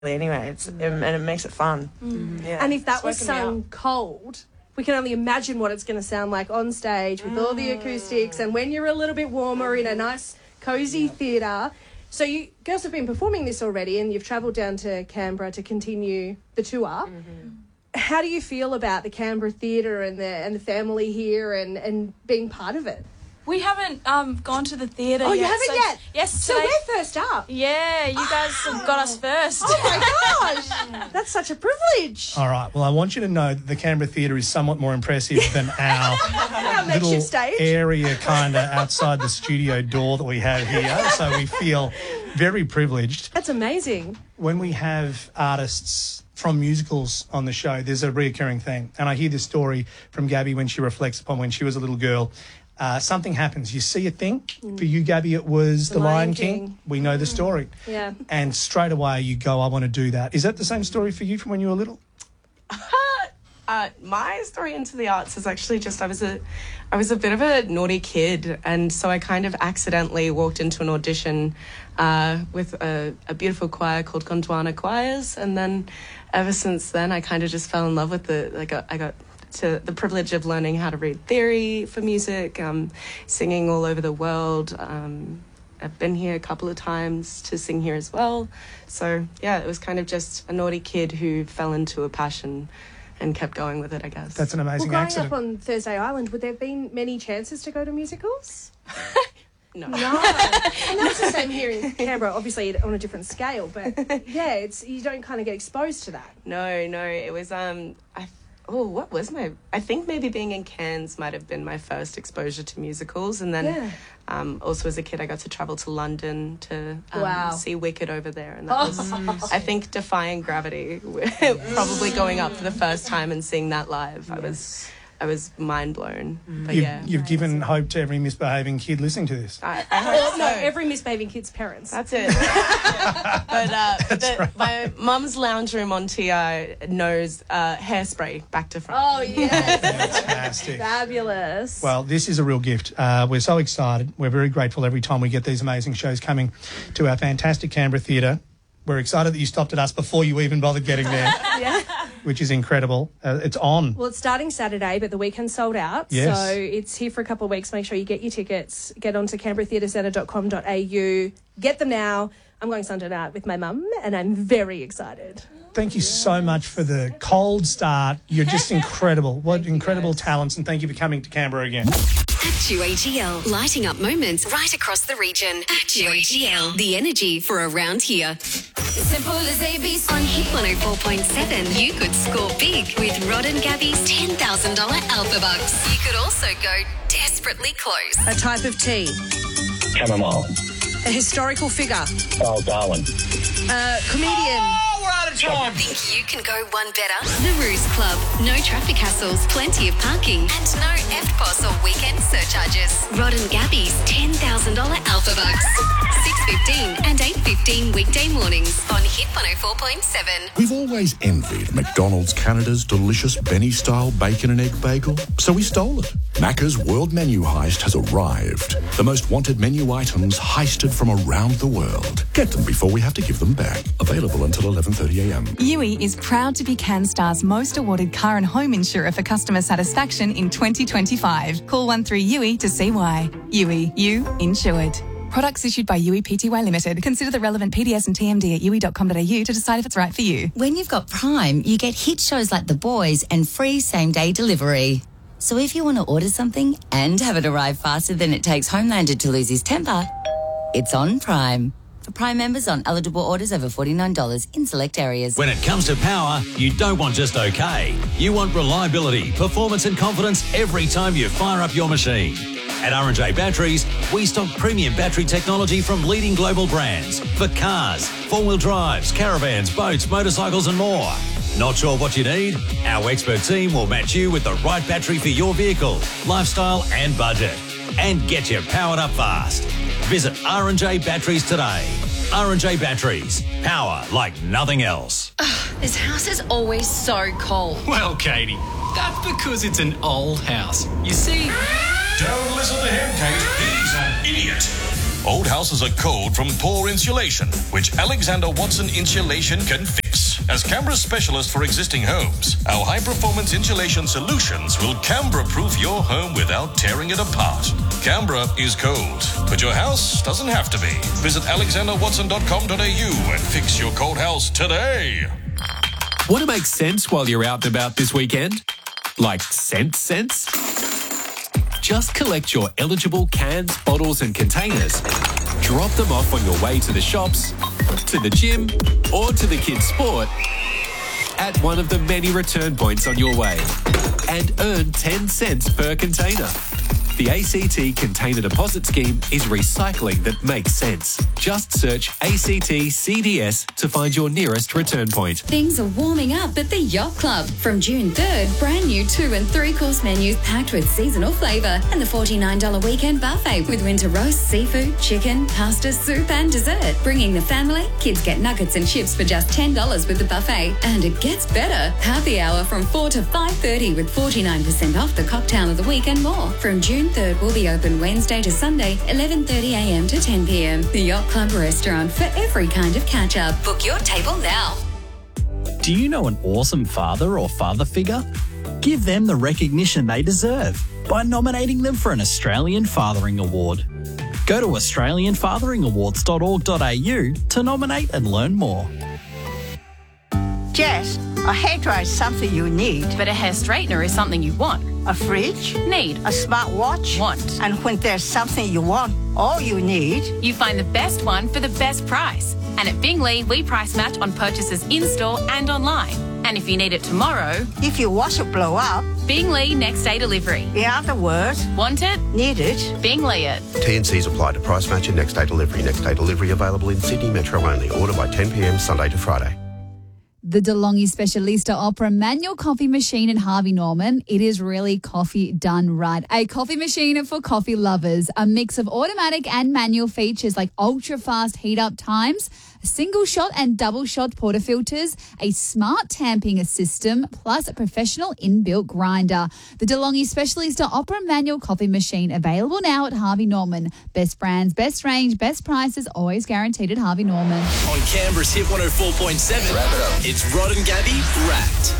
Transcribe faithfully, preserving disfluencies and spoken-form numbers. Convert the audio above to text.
anyway, it's, mm. and it makes it fun. Mm. Yeah. And if that was sung cold, we can only imagine what it's going to sound like on stage with mm. all the acoustics and when you're a little bit warmer in a nice, cosy yeah. theatre. So you girls have been performing this already and you've travelled down to Canberra to continue the tour. Mm-hmm. How do you feel about the Canberra Theatre and the and the family here and, and being part of it? We haven't um, gone to the theatre oh, yet. Oh, you haven't so, yet? Yes. So today, we're first up. Yeah, you guys have got us first. Oh, my gosh. That's such a privilege. All right. Well, I want you to know that the Canberra Theatre is somewhat more impressive than our, our little stage. area kind of outside the studio door that we have here. So we feel very privileged. That's amazing. When we have artists from musicals on the show, there's a reoccurring thing. And I hear this story from Gabby when she reflects upon when she was a little girl. Uh, something happens. You see a thing. Mm. For you, Gabby, it was The, the Lion, Lion King. King. We know the story. Yeah. And straight away you go, I want to do that. Is that the same story for you from when you were little? Uh, my story into the arts is actually just I was a I was a bit of a naughty kid, and so I kind of accidentally walked into an audition uh, with a, a beautiful choir called Gondwana Choirs, and then ever since then I kind of just fell in love with the like I got to the privilege of learning how to read theory for music, um, singing all over the world. Um, I've been here a couple of times to sing here as well. So yeah, it was kind of just a naughty kid who fell into a passion and kept going with it, I guess. That's an amazing well, growing accident. up on Thursday Island, would there have been many chances to go to musicals? No. No. And that's the same here in Canberra, obviously on a different scale, but yeah, it's you don't kind of get exposed to that. No, no, it was, um, I oh, what was my, I think maybe being in Cairns might have been my first exposure to musicals, and then yeah. um, also as a kid I got to travel to London to um, wow. see Wicked over there, and that oh. was, I think, defying gravity, probably going up for the first time and seeing that live. Yes. I was... I was mind blown. But you've, yeah, you've given hope to every misbehaving kid listening to this. I, I hope well, so. No, every misbehaving kid's parents. That's it. But uh, the, right. my mum's lounge room on T I knows uh, Hairspray back to front. Oh yes, fantastic, fabulous. Well, this is a real gift. Uh, we're so excited. We're very grateful every time we get these amazing shows coming to our fantastic Canberra Theatre. We're excited that you stopped at us before you even bothered getting there. Yeah. Which is incredible. Uh, it's on. Well, it's starting Saturday, but the weekend's sold out. Yes. So it's here for a couple of weeks. Make sure you get your tickets. Get onto canberra theatre centre dot com dot a u. Get them now. I'm going Sunday night with my mum, and I'm very excited. Thank you so much for the cold start. You're just incredible. What incredible talents, and thank you for coming to Canberra again. At Q A T L, lighting up moments right across the region. At Q A T L, the energy for around here. Simple as A B C. On Hit one oh four point seven, you could score big with Rod and Gabby's ten thousand dollars Alpha Bucks. You could also go desperately close. A type of tea. Chamomile. A historical figure. Oh, Darwin. A comedian. Oh, we're out of time. Think you can go one better? The Ruse Club. No traffic hassles, plenty of parking, and no E F T P O S or weekend surcharges. Rod and Gabby's ten thousand dollars Alpha Bucks. six fifteen and eight fifteen weekday mornings on Hit one oh four point seven. We've always envied McDonald's Canada's delicious Benny-style bacon and egg bagel, so we stole it. Macca's World Menu Heist has arrived. The most wanted menu items heisted from around the world. Get them before we have to give them back. Available until eleven thirty a m. U I is proud to be CanStar's most awarded car and home insurer for customer satisfaction in twenty twenty-five. Call one three U I to see why. U I, you insured. Products issued by U I Pty Limited. Consider the relevant P D S and T M D at u i dot com dot a u to decide if it's right for you. When you've got Prime, you get hit shows like The Boys and free same-day delivery. So if you want to order something and have it arrive faster than it takes Homelander to lose his temper, it's on Prime. For Prime members on eligible orders over forty-nine dollars in select areas. When it comes to power, you don't want just okay. You want reliability, performance and confidence every time you fire up your machine. At R and J Batteries, we stock premium battery technology from leading global brands for cars, four-wheel drives, caravans, boats, motorcycles and more. Not sure what you need? Our expert team will match you with the right battery for your vehicle, lifestyle and budget. And get you powered up fast. Visit R and J Batteries today. R and J Batteries. Power like nothing else. Ugh, this house is always so cold. Well, Katie, that's because it's an old house. You see... Don't listen to him, Kate. He's an idiot. Old houses are cold from poor insulation, which Alexander Watson Insulation can fix. As Canberra's specialist for existing homes, our high-performance insulation solutions will Canberra-proof your home without tearing it apart. Canberra is cold, but your house doesn't have to be. Visit alexander watson dot com dot a u and fix your cold house today. Want to make sense while you're out and about this weekend? Like sense sense? Just collect your eligible cans, bottles and containers, drop them off on your way to the shops, to the gym or to the kids' sport at one of the many return points on your way and earn ten cents per container. The A C T Container Deposit Scheme is recycling that makes sense. Just search A C T C D S to find your nearest return point. Things are warming up at the Yacht Club. From June third, brand new two and three course menus packed with seasonal flavour and the forty-nine dollars weekend buffet with winter roast, seafood, chicken, pasta, soup and dessert. Bringing the family, kids get nuggets and chips for just ten dollars with the buffet. And it gets better. Happy hour from four to five thirty with forty-nine percent off the cocktail of the week and more. From June third will be open Wednesday to Sunday, eleven thirty a m to ten p m. The Yacht Club restaurant for every kind of catch-up. Book your table now. Do you know an awesome father or father figure? Give them the recognition they deserve by nominating them for an Australian Fathering Award. Go to australian fathering awards dot org dot a u to nominate and learn more. Jess, a hairdryer is something you need. But a hair straightener is something you want. A fridge? Need. A smartwatch? Want. And when there's something you want, all you need... You find the best one for the best price. And at Bingley, we price match on purchases in-store and online. And if you need it tomorrow... If your washer blow up... Bingley next day delivery. In other words... Want it? Need it? Bingley it. T and Cs apply to price match and next day delivery. Next day delivery available in Sydney Metro only. Order by ten p m Sunday to Friday. The DeLonghi Specialista Opera manual coffee machine in Harvey Norman. It is really coffee done right. A coffee machine for coffee lovers. A mix of automatic and manual features like ultra-fast heat-up times, single shot and double shot portafilters, a smart tamping system, plus a professional inbuilt grinder. The DeLonghi Specialista Opera manual coffee machine available now at Harvey Norman. Best brands, best range, best prices, always guaranteed at Harvey Norman. On Canberra's Hit one oh four point seven, wrap it up. It's Rod and Gabby Wrapped.